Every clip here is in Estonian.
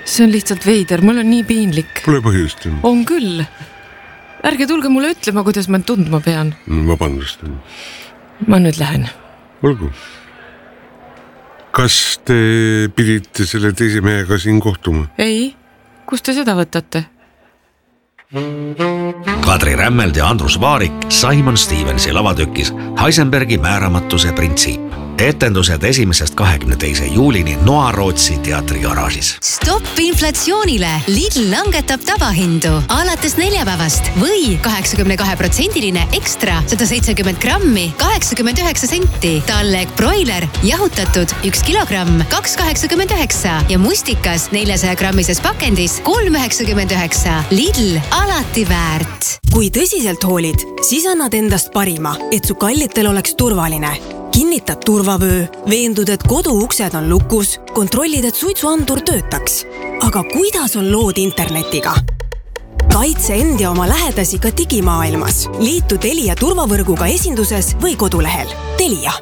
See on lihtsalt veider, mul on nii piinlik. Pole põhjust. On küll. Ärge tulge mulle ütlema, kuidas ma tundma pean. Vabandust. Ma nüüd lähen. Olgu. Kas te pidite selle teise mehega siin kohtuma? Ei, kus te seda võtate? Kadri Rämmeld ja Andrus Vaarik Simon Stevensi lavatükis Heisenbergi määramatuse printsiip. Etendused 1.–22. juulini Noa Rootsi teatri garaažis. Stopp inflatsioonile! Lidl langetab tabahindu alates neljapäevast või 82% ekstra 170 grammi 89 senti. Tallek broiler jahutatud 1 kilogramm 2,89 ja mustikas 400 grammises pakendis 3,99. Lidl alati väärt. Kui tõsiselt hoolid, siis annad endast parima, et su kallitel oleks turvaline. Kinnitad turvavöö, veendud, et koduuksed on lukus, kontrollid, et suitsuandur töötaks. Aga kuidas on lood internetiga? Kaitse end ja oma lähedasi ka digimaailmas. Liitu Telia turvavõrguga esinduses või kodulehel. Telia.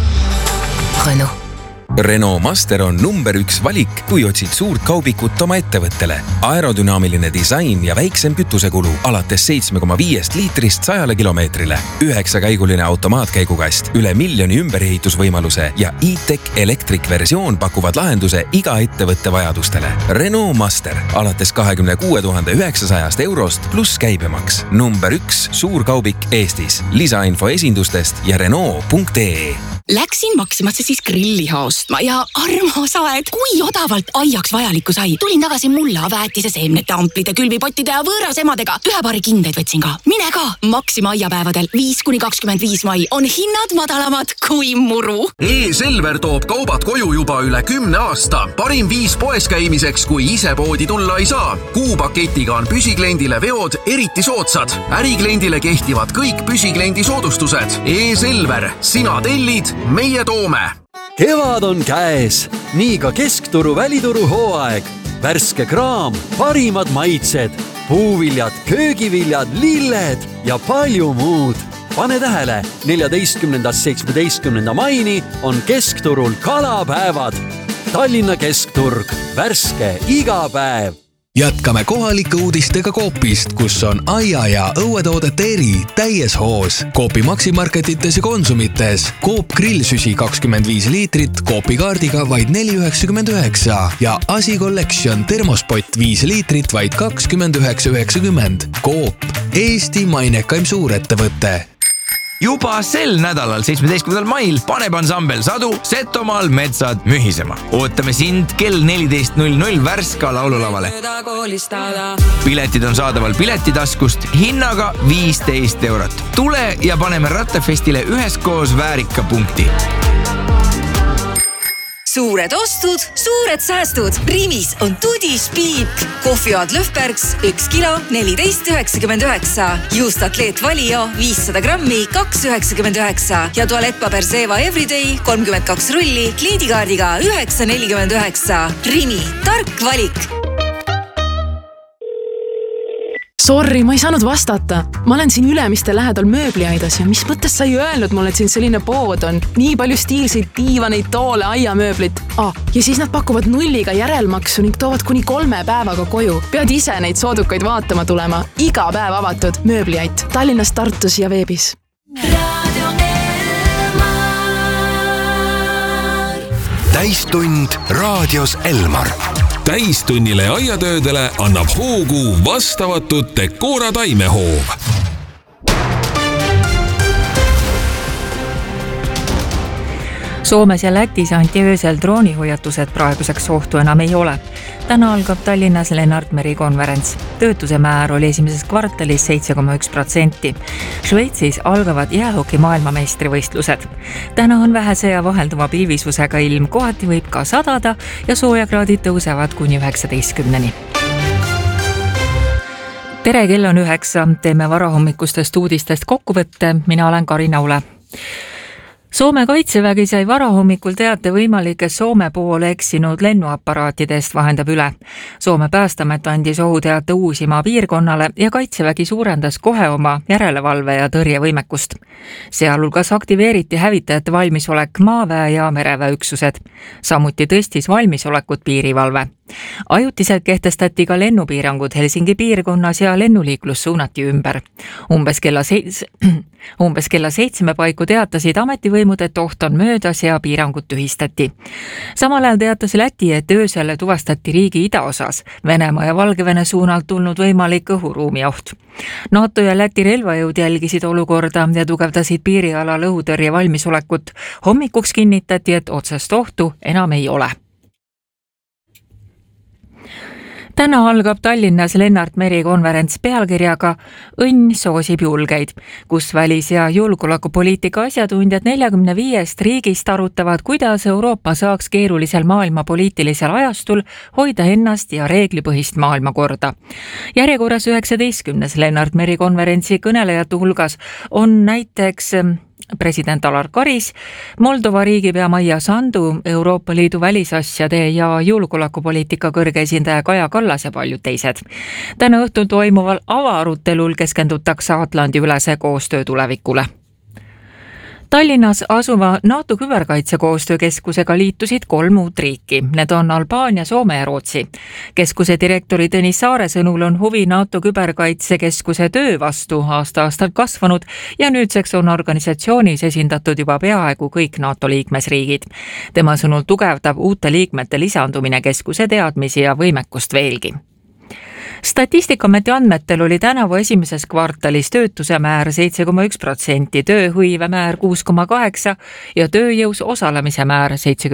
Renault. Renault Master on number 1 valik, kui otsid suurt kaubikut oma ettevõttele. Aerodünaamiline disain ja väiksem kütusekulu alates 7,5 liitrist 100 kilomeetrile. 9-käiguline automaatkäigukast, üle 1 miljoni ümberehitusvõimaluse ja e-tech Electric versioon pakuvad lahenduse iga ettevõtte vajadustele. Renault Master alates 26 900 eurost pluss käibemaks. Number 1 suurkaubik Eestis. Lisainfo esindustest ja Renault.ee. Läksin Maximasse siis grilliha ostma ja armas aeg, kui odavalt aiaks vajalikku sai. Tulin tagasi mulla, väetise, seemnete, amplide, külvipottide ja võõrasemadega. Ühe paari kindeid võtsin ka. Mine ka! Maxima aiapäevadel 5–25 mai on hinnad madalamad kui muru. E-Selver toob kaubad koju juba üle 10 aasta. Parim viis poes käimiseks, kui ise poodi tulla ei saa. Kuupaketiga on püsikliendile veod eriti soodsad. Ärikliendile kehtivad kõik püsikliendi soodustused. E-Selver, sina tellid, meie toome. Kevad on käes, nii ka keskturu välituru hooaeg. Värske kraam, parimad maitsed, puuviljad, köögiviljad, lilled ja palju muud. Pane tähele, 14.–17. maini on keskturul kalapäevad. Tallinna keskturg, värske iga päev. Jätkame kohalike uudistega Coopist, kus on aia- ja õuetoodete eri täies hoos. Coopi maksimarketites ja konsumites. Coop grillsüsi 25 liitrit Coopi kaardiga vaid 4,99 ja Asi Collection termospott 5 liitrit vaid 29,90. Coop, Eesti mainekaim suurettevõte. Juba sel nädalal 17. mail paneb ansambel Sadu Setomaal metsad mühisema. Ootame sind kell 14.00 Värska laululavale. Piletid on saadaval piletitaskust hinnaga 15 eurot. Tule ja paneme Rattafestile üheskoos väärika punkti. Suured ostud, suured säästud. Rimis on tudispiik. Kohvioad Löfbergs 1 kilo 14,99. Juust Atleet Valio 500 grammi 2,99. Ja tualettpaber Seva Everyday 32 rulli kliendikaardiga 9,49. Rimi, tark valik. Sorry, ma ei saanud vastata. Ma olen siin Ülemiste lähedal mööbliaidas ja mis mõttes sa ei öelnud mulle, et siin selline pood on? Nii palju stiilseid diivaneid, toole, aiamööblit. Ja siis nad pakuvad nulliga järelmaksu ning toovad kuni 3 päevaga koju. Pead ise neid soodukaid vaatama tulema. Iga päev avatud mööbliait Tallinnas, Tartus ja veebis. Täistund raadios Elmar. Täistunnile ja aiatöödele annab hoogu vastavatud Decora taimehoov. Soomes ja Lätis anti öösel droonihoiatused, praeguseks ohtu enam ei ole. Täna algab Tallinnas Lennart Meri konverents. Töötuse määr oli esimeses kvartalis 7,1%. Šveitsis algavad jäähoki maailmameistrivõistlused. Täna on vähese ja vahelduva pilvisusega ilm, kohati võib ka sadada ja soojakraadid tõusevad kuni 19-ni. Tere, kell on 9. Teeme varahommikustest uudistest kokkuvõtte. Mina olen Karina Ule. Soome kaitsevägi sai varahommikul teate võimalikes Soome poole eksinud lennuaparaatidest vahendab üle. Soome päästamet andis ohuteate Uusimaa piirkonnale ja kaitsevägi suurendas kohe oma järelevalve ja tõrjevõimekust. Sealhulgas aktiveeriti hävitajate valmisolek maaväe ja mereväe üksused. Samuti tõstis valmisolekut piirivalve. Ajutiselt kehtestati ka lennupiirangud Helsingi piirkonnas ja lennuliiklus suunati ümber. Umbes kella 7 paiku teatasid ametivõimud, et oht on möödas ja piirangud tühistati. Samal ajal teatas Läti, et öösel tuvastati riigi idaosas Venemaa ja Valgevene suunalt tulnud võimalik õhuruumi oht. NATO ja Läti relvajõud jälgisid olukorda ja tugevdasid piirialal õhutõrje valmisolekut. Hommikuks kinnitati, et otsest ohtu enam ei ole. Täna algab Tallinnas Lennart Meri konverents pealkirjaga Õnn soosib julgeid, kus välis- ja julgeolekupoliitika asjatundjad 45 riigist arutavad, kuidas Euroopa saaks keerulisel maailmapoliitilisel ajastul hoida ennast ja reeglipõhist maailmakorda. Järjekorras 19. Lennart Meri konverentsi kõnelejate hulgas on näiteks president Alar Karis, Moldova riigipea Maia Sandu, Euroopa Liidu välisasjade ja julgeolekupoliitika kõrge esindaja Kaja Kallas ja paljud teised. Täna õhtul toimuval avaarutelul keskendutakse Atlandi-ülese koostöö tulevikule. Tallinnas asuva NATO küberkaitsekoostöökeskusega liitusid 3 uut riiki. Need on Albaania, Soome ja Rootsi. Keskuse direktori Tõnis Saare sõnul on huvi NATO küberkaitsekeskuse töö vastu aasta-aastalt kasvanud ja nüüdseks on organisatsioonis esindatud juba peaaegu kõik NATO liikmesriigid. Tema sõnul tugevdab uute liikmete lisandumine keskuse teadmisi ja võimekust veelgi. Statistikaameti andmetel oli tänavu esimeses kvartalis töötuse määr 7,1%, tööhõive määr 6,8% ja tööjõus osalemise määr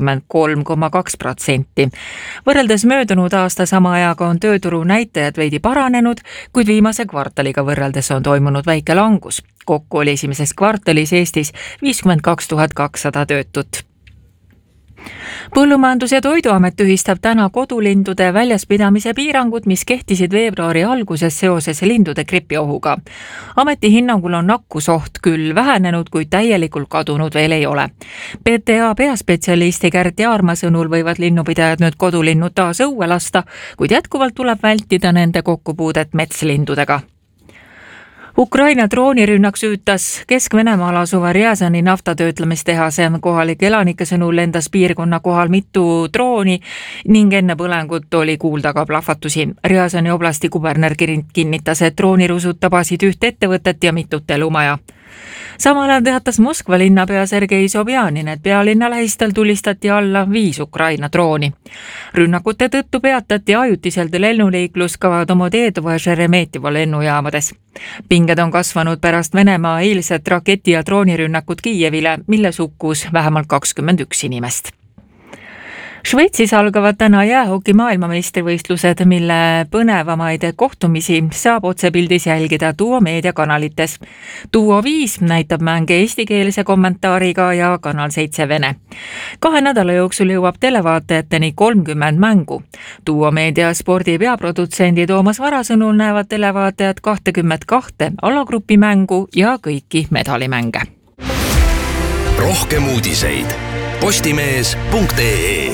73,2%. Võrreldes möödunud aasta sama ajaga on tööturu näitajad veidi paranenud, kuid viimase kvartaliga võrreldes on toimunud väike langus. Kokku oli esimeses kvartalis Eestis 52 200 töötut. Põllumajandus- ja Toiduamet tühistab täna kodulindude väljaspidamise piirangud, mis kehtisid veebruari alguses seoses lindude gripiohuga. Ameti hinnangul on nakkusoht küll vähenenud, kuid täielikult kadunud veel ei ole. PTA peaspetsialisti Kärt Jaarma sõnul võivad linnupidajad nüüd kodulinnud taas õue lasta, kuid jätkuvalt tuleb vältida nende kokkupuudet metslindudega. Ukraina droonirünnak süütas Kesk-Venemaal asuva Rjazani naftatöötlemistehase. Kohalike elanike sõnul lendas piirkonna kohal mitu drooni ning enne põlengut oli kuulda ka plahvatusi. Rjazani oblasti kuberner kinnitas, et droonirusud tabasid üht ettevõtet ja mitut elumaja. Samal ajal teatas Moskva linnapea Sergei Sobjanin, et pealinna lähistel tulistati alla 5 Ukraina drooni. Rünnakute tõttu peatati ajutiselt lennuliiklus ka Domodedovo ja Šeremetjevo lennujaamades. Pinged on kasvanud pärast Venemaa eilset raketi- ja droonirünnakut Kiievile, milles hukkus vähemalt 21 inimest. Šveitsis algavad täna jäähoki maailmameistrivõistlused, mille põnevamaid kohtumisi saab otsepildis jälgida Duo meediakanalites. Duo 5 näitab mänge eestikeelse kommentaariga ja Kanal 7 vene. 2 nädala jooksul jõuab televaatajateni 30 mängu. Duo meedia spordi peaprodutsendi Toomas Vara sõnul näevad televaatajad 22 alagrupi mängu ja kõiki medalimänge. Rohkem uudiseid postimees.ee.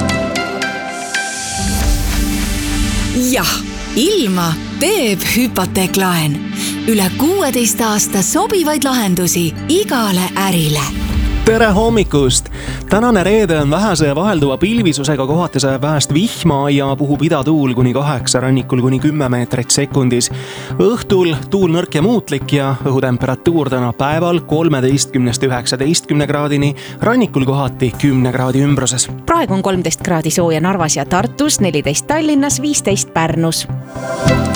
Jah, ilma teeb hüpoteeklaen. Üle 16 aasta sobivaid lahendusi igale ärile. Tere hommikust! Tänane reede on vähese vahelduva pilvisusega, kohati sajab vähest vihma ja puhub idatuul kuni 8, rannikul kuni 10 meetrit sekundis. Õhtul tuul nõrk ja muutlik ja õhutemperatuur täna päeval 13–19 kraadini, rannikul kohati 10 kraadi ümbruses. Praegu on 13 kraadi sooja Narvas ja Tartus, 14 Tallinnas, 15 Pärnus.